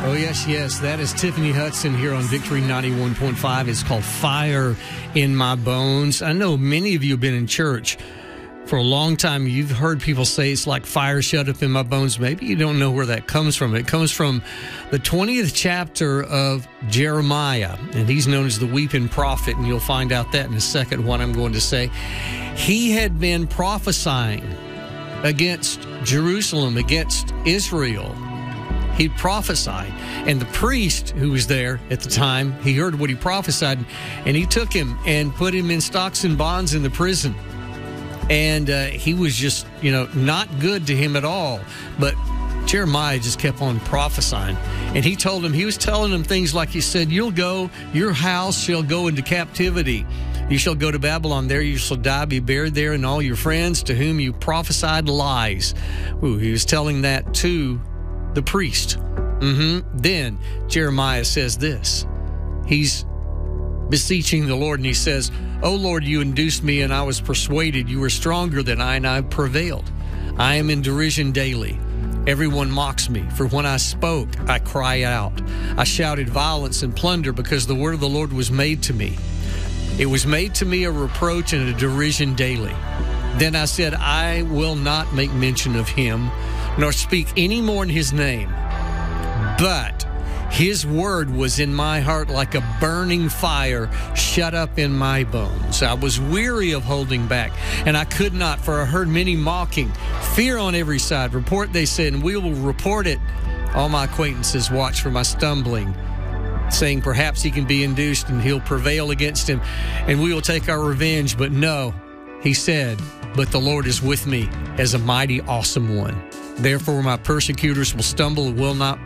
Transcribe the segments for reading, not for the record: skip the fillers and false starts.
Oh, yes, yes. That is Tiffany Hudson here on Victory 91.5. It's called Fire in My Bones. I know many of you have been in church for a long time. You've heard people say it's like fire shut up in my bones. Maybe you don't know where that comes from. It comes from the 20th chapter of Jeremiah, and he's known as the weeping prophet, and you'll find out that in a second, what I'm going to say. He had been prophesying against Jerusalem, against Israel. He prophesied, and the priest who was there at the time, he heard what he prophesied, and he took him and put him in stocks and bonds in the prison. And he was just, not good to him at all. But Jeremiah just kept on prophesying. And he was telling him things like, he said, you'll go, your house shall go into captivity. You shall go to Babylon. There you shall die, be buried there, and all your friends to whom you prophesied lies. Ooh, he was telling that to the priest. Then Jeremiah says this. He's beseeching the Lord, and he says, "O Lord, you induced me, and I was persuaded. You were stronger than I, and I prevailed. I am in derision daily. Everyone mocks me, for when I spoke, I cry out. I shouted violence and plunder, because the word of the Lord was made to me. It was made to me a reproach and a derision daily. Then I said, I will not make mention of him, nor speak any more in his name. But his word was in my heart like a burning fire shut up in my bones. I was weary of holding back, and I could not, for I heard many mocking. Fear on every side. Report, they said, and we will report it. All my acquaintances watch for my stumbling, saying perhaps he can be induced and he'll prevail against him, and we will take our revenge. But no, he said, but the Lord is with me as a mighty, awesome one. Therefore, my persecutors will stumble and will not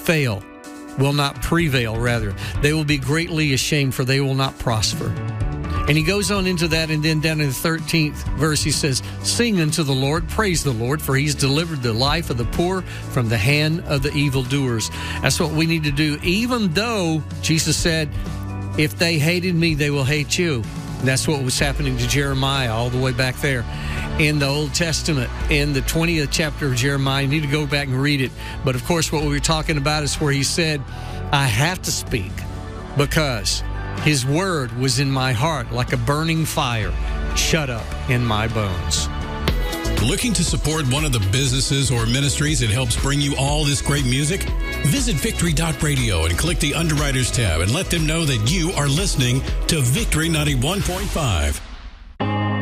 prevail, rather. They will be greatly ashamed, for they will not prosper." And he goes on into that, and then down in the 13th verse, he says, "Sing unto the Lord, praise the Lord, for he's delivered the life of the poor from the hand of the evildoers." That's what we need to do, even though Jesus said, if they hated me, they will hate you. And that's what was happening to Jeremiah all the way back there in the Old Testament, in the 20th chapter of Jeremiah. You need to go back and read it. But of course, what we were talking about is where he said, I have to speak because his word was in my heart like a burning fire shut up in my bones. Looking to support one of the businesses or ministries that helps bring you all this great music? Visit Victory.radio and click the Underwriters tab and let them know that you are listening to Victory 91.5.